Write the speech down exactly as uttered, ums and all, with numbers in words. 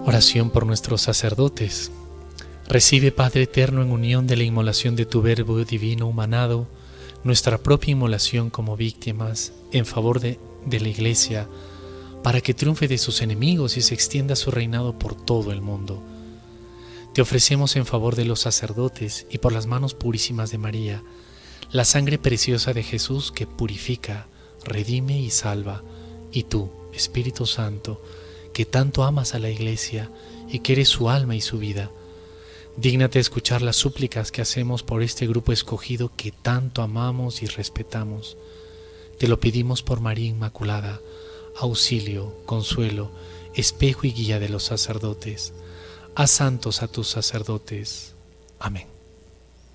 Oración por nuestros sacerdotes. Recibe, Padre eterno, en unión de la inmolación de tu Verbo divino humanado, nuestra propia inmolación como víctimas en favor de, de la Iglesia, para que triunfe de sus enemigos y se extienda su reinado por todo el mundo. Te ofrecemos en favor de los sacerdotes y por las manos purísimas de María, la sangre preciosa de Jesús que purifica, redime y salva, y tú, Espíritu Santo, que tanto amas a la Iglesia y que eres su alma y su vida, dígnate escuchar las súplicas que hacemos por este grupo escogido que tanto amamos y respetamos. Te lo pedimos por María Inmaculada, auxilio, consuelo, espejo y guía de los sacerdotes. Haz santos a tus sacerdotes. Amén.